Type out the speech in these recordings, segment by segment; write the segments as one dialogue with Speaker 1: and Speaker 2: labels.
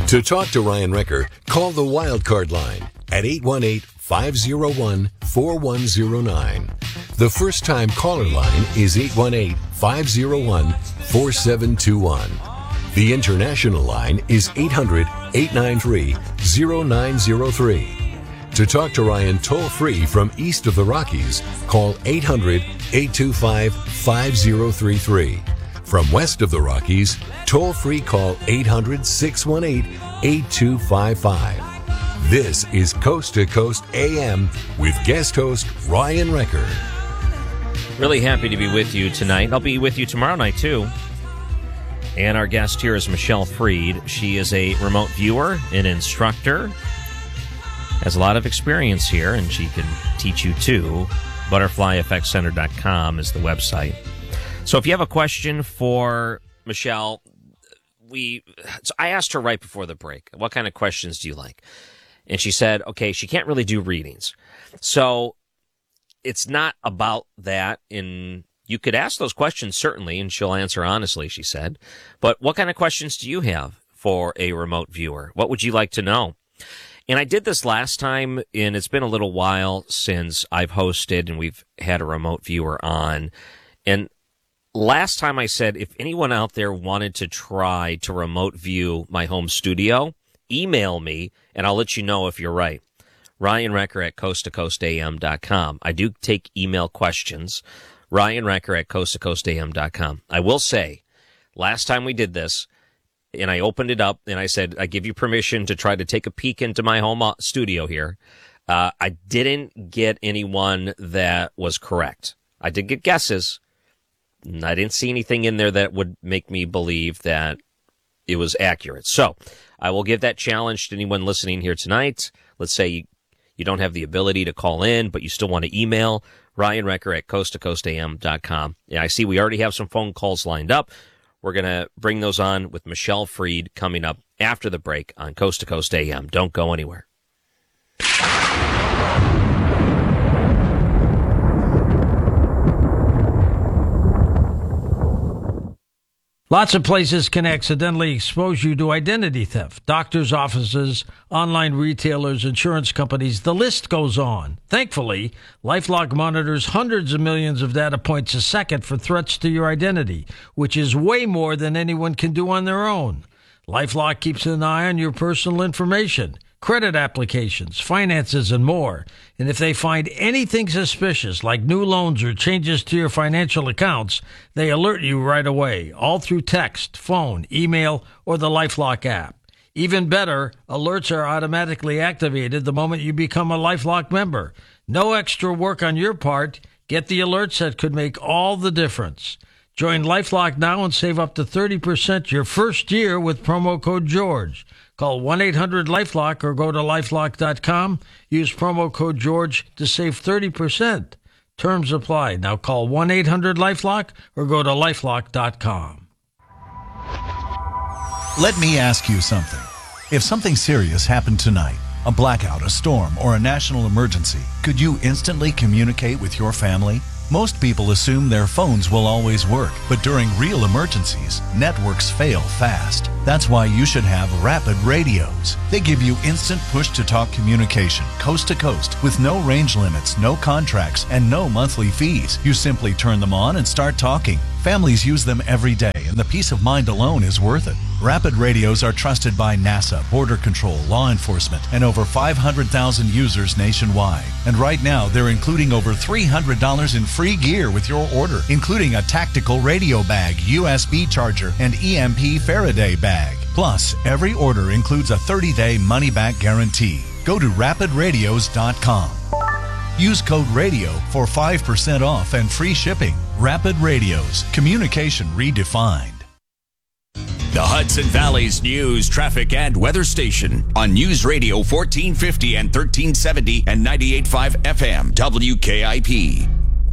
Speaker 1: To talk to Ryan Wrecker, call the Wildcard line at 818-501-4109. The first-time caller line is 818-501-4721. The international line is 800-893-0903. To talk to Ryan toll-free from east of the Rockies, call 800-825-5033. From west of the Rockies, toll-free call 800-618-8255. This is Coast to Coast AM with guest host Ryan Wrecker.
Speaker 2: Really happy to be with you tonight. I'll be with you tomorrow night, too. And our guest here is Michelle Freed. She is a remote viewer, an instructor, has a lot of experience here, and she can teach you, too. ButterflyFXCenter.com is the website. So if you have a question for Michelle, I asked her right before the break, what kind of questions do you like? And she said, okay, she can't really do readings. So it's not about that. You could ask those questions, certainly, and she'll answer honestly, she said. But what kind of questions do you have for a remote viewer? What would you like to know? And I did this last time, and it's been a little while since I've hosted and we've had a remote viewer on. And last time I said, if anyone out there wanted to try to remote view my home studio, email me, and I'll let you know if you're right. Ryan Wrecker at coasttocoastam.com. I do take email questions. Ryan Wrecker at coasttocoastam.com. I will say, last time we did this, and I opened it up, and I said, I give you permission to try to take a peek into my home studio here. I didn't get anyone that was correct. I did get guesses. I didn't see anything in there that would make me believe that it was accurate. So I will give that challenge to anyone listening here tonight. Let's say you don't have the ability to call in, but you still want to email Ryan Wrecker at coasttocoastam.com. Yeah, I see we already have some phone calls lined up. We're going to bring those on with Michelle Freed coming up after the break on Coast to Coast AM. Don't go anywhere.
Speaker 3: Lots of places can accidentally expose you to identity theft. Doctors' offices, online retailers, insurance companies, the list goes on. Thankfully, LifeLock monitors hundreds of millions of data points a second for threats to your identity, which is way more than anyone can do on their own. LifeLock keeps an eye on your personal information, credit applications, finances, and more. And if they find anything suspicious, like new loans or changes to your financial accounts, they alert you right away, all through text, phone, email, or the LifeLock app. Even better, alerts are automatically activated the moment you become a LifeLock member. No extra work on your part. Get the alerts that could make all the difference. Join LifeLock now and save up to 30% your first year with promo code George. Call 1-800-LifeLock or go to lifelock.com. Use promo code George to save 30%. Terms apply. Now call 1-800-LifeLock or go to lifelock.com.
Speaker 4: Let me ask you something. If something serious happened tonight, a blackout, a storm, or a national emergency, could you instantly communicate with your family? Most people assume their phones will always work, but during real emergencies, networks fail fast. That's why you should have Rapid Radios. They give you instant push-to-talk communication, coast to coast, with no range limits, no contracts, and no monthly fees. You simply turn them on and start talking. Families use them every day, and the peace of mind alone is worth it. Rapid Radios are trusted by NASA, Border Control, law enforcement, and over 500,000 users nationwide. And right now, they're including over $300 in free gear with your order, including a tactical radio bag, USB charger, and EMP Faraday bag. Plus, every order includes a 30-day money-back guarantee. Go to rapidradios.com. Use code RADIO for 5% off and free shipping. Rapid Radios. Communication redefined.
Speaker 5: The Hudson Valley's news, traffic, and weather station on News Radio 1450 and 1370 and 98.5 FM WKIP.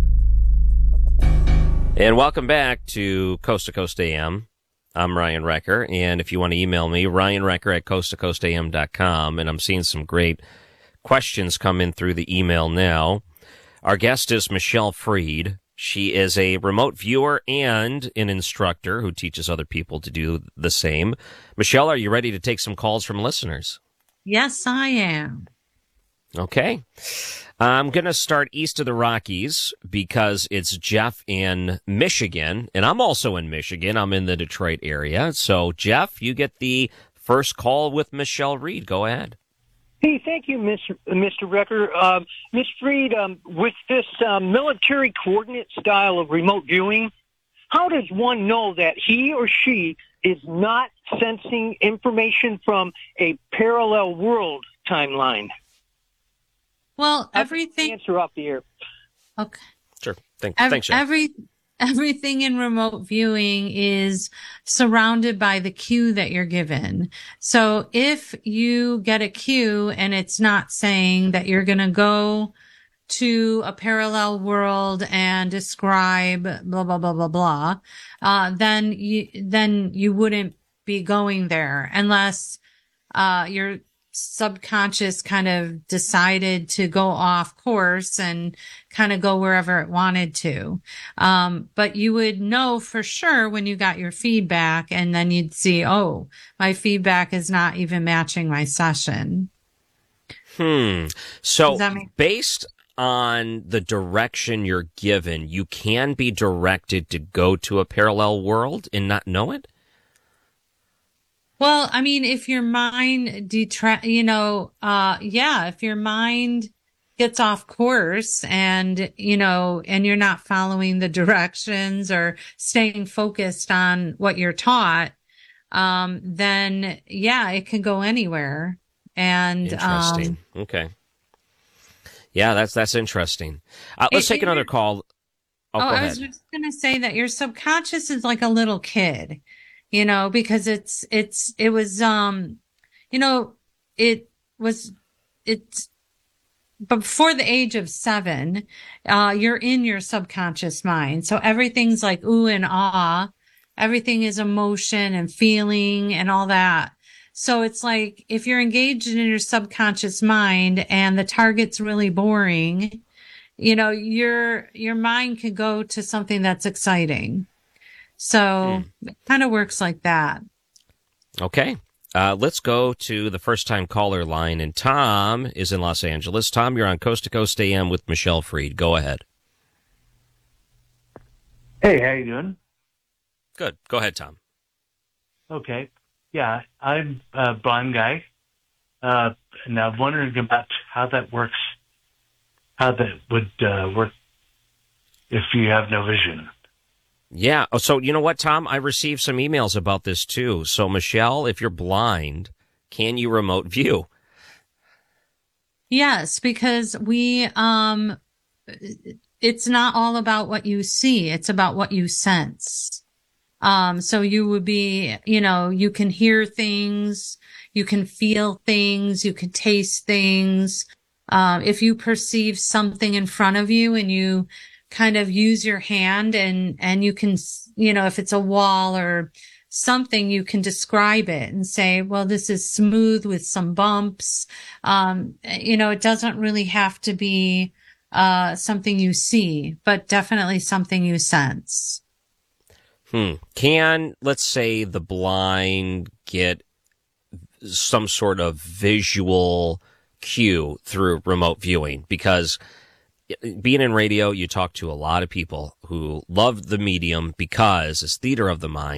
Speaker 2: And welcome back to Coast AM. I'm Ryan Wrecker, and if you want to email me, ryanwrecker at coasttocoastam.com, and I'm seeing some great questions come in through the email now. Our guest is Michelle Freed. She is a remote viewer and an instructor who teaches other people to do the same. Michelle, are you ready to take some calls from listeners?
Speaker 6: Yes, I am.
Speaker 2: Okay. I'm going to start east of the Rockies because it's Jeff in Michigan, and I'm also in Michigan. I'm in the Detroit area. So, Jeff, you get the first call with Michelle Reed. Go ahead.
Speaker 7: Hey, thank you, Mr. Recker. Ms. Freed, with this military coordinate style of remote viewing, how does one know that he or she is not sensing information from a parallel world timeline?
Speaker 6: Well, everything.
Speaker 7: Answer off the air.
Speaker 6: Okay.
Speaker 2: Sure. Thanks, Jeff.
Speaker 6: Everything in remote viewing is surrounded by the cue that you're given. So if you get a cue and it's not saying that you're going to go to a parallel world and describe blah, blah, blah, blah, blah, then you wouldn't be going there unless, your subconscious kind of decided to go off course and kind of go wherever it wanted to. But you would know for sure when you got your feedback, and then you'd see, oh, my feedback is not even matching my session.
Speaker 2: So based on the direction you're given, you can be directed to go to a parallel world and not know it?
Speaker 6: Well, I mean, if your mind if your mind gets off course and you're not following the directions or staying focused on what you're taught, then yeah, it can go anywhere. And,
Speaker 2: interesting. Okay. Yeah, that's interesting. Let's take another call. Go ahead.
Speaker 6: I was just going to say that your subconscious is like a little kid. Because it's before the age of 7, you're in your subconscious mind. So everything's like ooh and ah. Everything is emotion and feeling and all that. So it's like if you're engaged in your subconscious mind and the target's really boring, your mind could go to something that's exciting. So it kind of works like that.
Speaker 2: Okay. Let's go to the first-time caller line, and Tom is in Los Angeles. Tom, you're on Coast to Coast AM with Michelle Freed. Go ahead.
Speaker 8: Hey, how you doing?
Speaker 2: Good. Go ahead, Tom.
Speaker 8: Okay. Yeah, I'm a blind guy, and I'm wondering about how that works, how that would work if you have no vision.
Speaker 2: Yeah. Oh, so you know what, Tom? I received some emails about this too. So, Michelle, if you're blind, can you remote view?
Speaker 6: Yes, because it's not all about what you see. It's about what you sense. So you would be, you can hear things, you can feel things, you can taste things. If you perceive something in front of you and you kind of use your hand and you can, if it's a wall or something, you can describe it and say, well, this is smooth with some bumps. It doesn't really have to be, something you see, but definitely something you sense.
Speaker 2: Can, let's say, the blind get some sort of visual cue through remote viewing? Because being in radio, you talk to a lot of people who love the medium because it's theater of the mind.